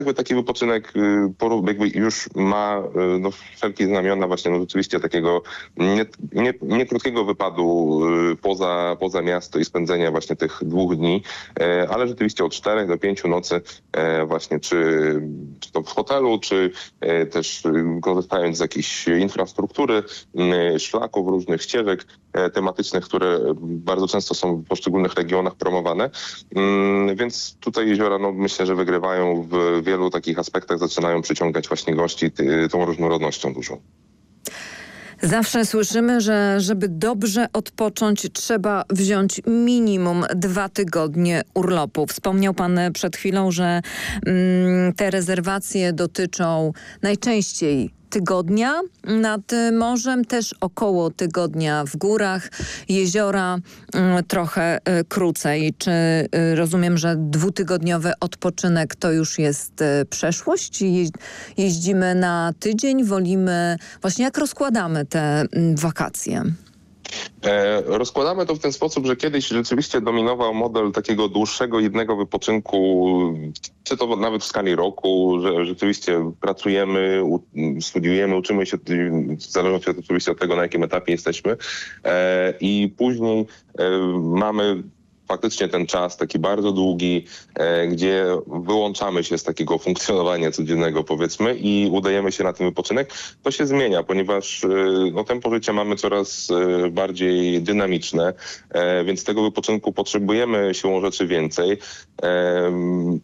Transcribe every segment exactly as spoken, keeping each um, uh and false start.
Jakby taki wypoczynek jakby już ma no, wszelkie znamiona właśnie no, rzeczywiście takiego nie, nie, nie krótkiego wypadu poza, poza miasto i spędzenia właśnie tych dwóch dni, ale rzeczywiście od czterech do pięciu nocy właśnie czy, czy to w hotelu, czy też korzystając z jakiejś infrastruktury, szlaków, różnych ścieżek tematycznych, które bardzo często są w poszczególnych regionach promowane. Więc tutaj jeziora no, myślę, że wygrywają w wielu takich aspektach, zaczynają przyciągać właśnie gości ty, tą różnorodnością dużą. Zawsze słyszymy, że żeby dobrze odpocząć, trzeba wziąć minimum dwa tygodnie urlopu. Wspomniał pan przed chwilą, że mm, te rezerwacje dotyczą najczęściej tygodnia nad morzem, też około tygodnia w górach, jeziora y, trochę y, krócej. Czy y, rozumiem, że dwutygodniowy odpoczynek to już jest y, przeszłość? Je, jeździmy na tydzień, wolimy... Właśnie jak rozkładamy te y, wakacje? E, rozkładamy to w ten sposób, że kiedyś rzeczywiście dominował model takiego dłuższego, jednego wypoczynku, czy to nawet w skali roku, że rzeczywiście pracujemy, u, studiujemy, uczymy się, w zależności od, oczywiście od tego, na jakim etapie jesteśmy. E, I później e, mamy faktycznie ten czas taki bardzo długi, e, gdzie wyłączamy się z takiego funkcjonowania codziennego, powiedzmy, i udajemy się na ten wypoczynek. To się zmienia, ponieważ e, no, tempo życia mamy coraz e, bardziej dynamiczne, e, więc tego wypoczynku potrzebujemy siłą rzeczy więcej. E,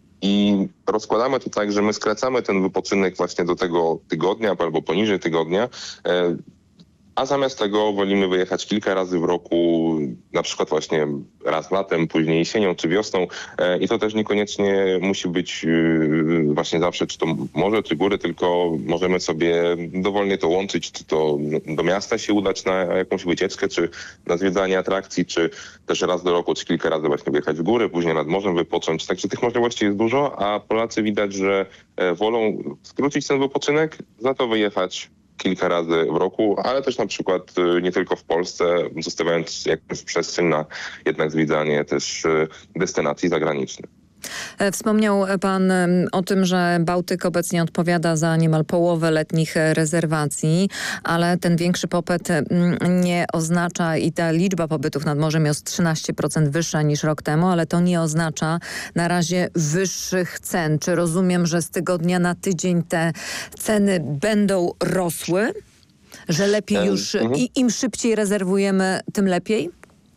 I rozkładamy to tak, że my skracamy ten wypoczynek właśnie do tego tygodnia albo poniżej tygodnia, e, a zamiast tego wolimy wyjechać kilka razy w roku, na przykład właśnie raz latem, później jesienią czy wiosną. I to też niekoniecznie musi być właśnie zawsze czy to morze, czy góry, tylko możemy sobie dowolnie to łączyć, czy to do miasta się udać na jakąś wycieczkę, czy na zwiedzanie atrakcji, czy też raz do roku, czy kilka razy właśnie wyjechać w góry, później nad morzem wypocząć. Także tych możliwości jest dużo, a Polacy widać, że wolą skrócić ten wypoczynek, za to wyjechać kilka razy w roku, ale też na przykład nie tylko w Polsce, zostawiając jakąś przestrzeń na jednak zwiedzanie też destynacji zagranicznych. Wspomniał pan o tym, że Bałtyk obecnie odpowiada za niemal połowę letnich rezerwacji, ale ten większy popyt nie oznacza i ta liczba pobytów nad morzem jest trzynaście procent wyższa niż rok temu, ale to nie oznacza na razie wyższych cen. Czy rozumiem, że z tygodnia na tydzień te ceny będą rosły? Że lepiej już mhm. i im szybciej rezerwujemy, tym lepiej?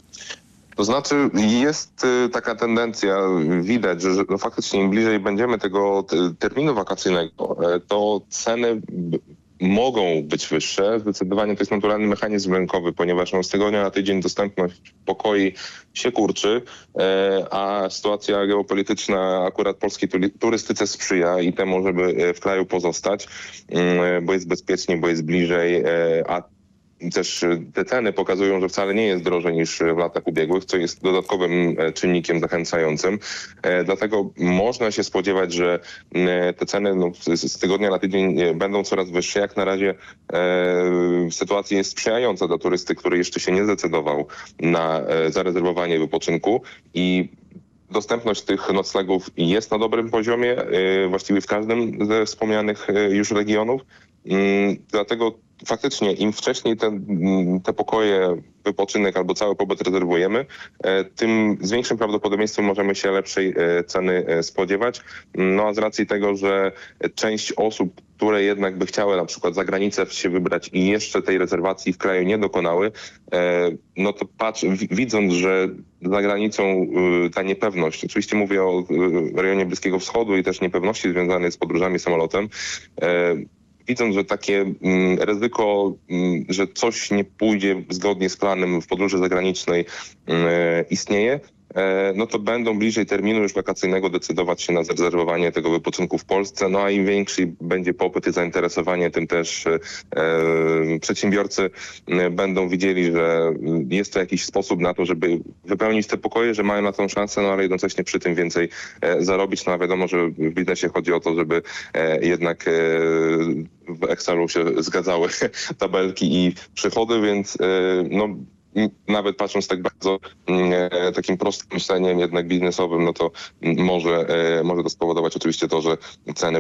To znaczy jest taka tendencja, widać, że, że no faktycznie im bliżej będziemy tego terminu wakacyjnego, to ceny mogą być wyższe. Zdecydowanie to jest naturalny mechanizm rynkowy, ponieważ no, z tygodnia na tydzień dostępność pokoi się kurczy, a sytuacja geopolityczna akurat polskiej turystyce sprzyja i temu, żeby w kraju pozostać, bo jest bezpiecznie, bo jest bliżej, a też te ceny pokazują, że wcale nie jest drożej niż w latach ubiegłych, co jest dodatkowym czynnikiem zachęcającym. Dlatego można się spodziewać, że te ceny no, z tygodnia na tydzień będą coraz wyższe. Jak na razie e, sytuacja jest sprzyjająca dla turysty, który jeszcze się nie zdecydował na zarezerwowanie wypoczynku i dostępność tych noclegów jest na dobrym poziomie, właściwie w każdym ze wspomnianych już regionów. Dlatego faktycznie im wcześniej te, te pokoje, wypoczynek albo cały pobyt rezerwujemy, tym z większym prawdopodobieństwem możemy się lepszej ceny spodziewać. No a z racji tego, że część osób, które jednak by chciały na przykład za granicę się wybrać i jeszcze tej rezerwacji w kraju nie dokonały, no to patrz, widząc, że za granicą ta niepewność, oczywiście mówię o rejonie Bliskiego Wschodu i też niepewności związanej z podróżami samolotem, widząc, że takie mm, ryzyko, mm, że coś nie pójdzie zgodnie z planem w podróży zagranicznej mm, istnieje, e, no to będą bliżej terminu już wakacyjnego decydować się na zarezerwowanie tego wypoczynku w Polsce. No a im większy będzie popyt i zainteresowanie, tym też e, przedsiębiorcy e, będą widzieli, że jest to jakiś sposób na to, żeby wypełnić te pokoje, że mają na tą szansę, no ale jednocześnie przy tym więcej e, zarobić. No a wiadomo, że w biznesie chodzi o to, żeby e, jednak e, w Excelu się zgadzały tabelki i przychody, więc no, nawet patrząc tak bardzo e, takim prostym myśleniem jednak biznesowym, no to może, e, może to spowodować oczywiście to, że ceny